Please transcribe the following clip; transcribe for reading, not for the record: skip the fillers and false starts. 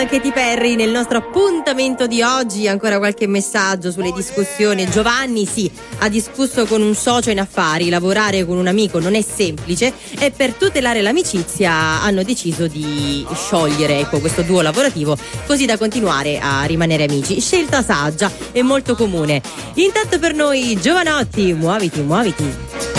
Katy Perry nel nostro appuntamento di oggi. Ancora qualche messaggio sulle discussioni. Giovanni ha discusso con un socio in affari. Lavorare con un amico non è semplice e per tutelare l'amicizia hanno deciso di sciogliere questo duo lavorativo, così da continuare a rimanere amici. Scelta saggia e molto comune. Intanto per noi Giovanotti, muoviti.